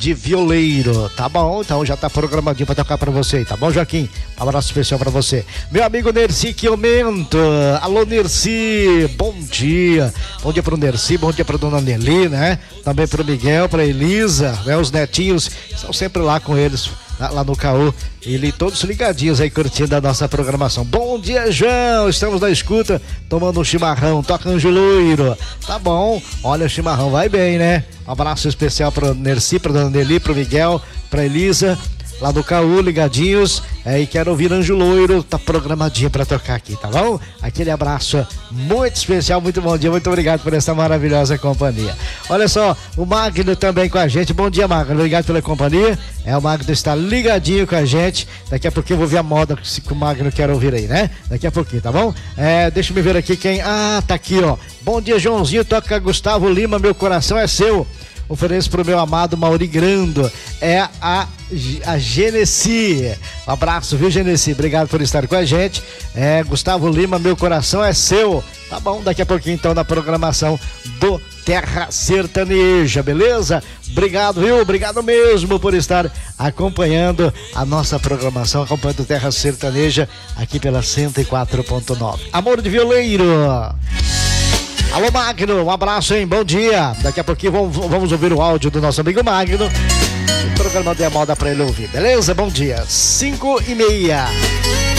de violeiro, tá bom? Então já tá programadinho pra tocar pra você, tá bom, Joaquim? Um abraço especial pra você. Meu amigo Nerci Quiomento, alô Nerci, bom dia pro Nerci, bom dia pra dona Nelly, né? Também pro Miguel, pra Elisa, né? Os netinhos estão sempre lá com eles, lá no Caô, ele todos ligadinhos aí curtindo a nossa programação. Bom dia, João, estamos na escuta, tomando um chimarrão, toca Anjo Loiro, tá bom, olha, o chimarrão vai bem, né? Um abraço especial pro Nerci, pra dona Nelly, pro Miguel, pra Elisa, lá do Caú, ligadinhos, e quero ouvir Anjo Loiro, tá programadinho pra tocar aqui, tá bom? Aquele abraço muito especial, muito bom dia, muito obrigado por essa maravilhosa companhia. Olha só, o Magno também com a gente, bom dia, Magno, obrigado pela companhia, o Magno está ligadinho com a gente, daqui a pouquinho eu vou ver a moda que o Magno quer ouvir aí, né? Daqui a pouquinho, tá bom? Deixa eu ver aqui quem, tá aqui, ó, bom dia, Joãozinho, toca Gustavo Lima, meu coração é seu. Ofereço pro meu amado Mauri Grando, a Genesi. Um abraço, viu, Genesi? Obrigado por estar com a gente. Gustavo Lima, meu coração é seu. Tá bom, daqui a pouquinho então na programação do Terra Sertaneja, beleza? Obrigado, viu? Obrigado mesmo por estar acompanhando a nossa programação, acompanhando Terra Sertaneja aqui pela 104.9. Amor de Violeiro. Alô, Magno, um abraço, hein? Bom dia. Daqui a pouquinho vamos ouvir o áudio do nosso amigo Magno. O programa de moda pra ele ouvir, beleza? Bom dia. 5:30.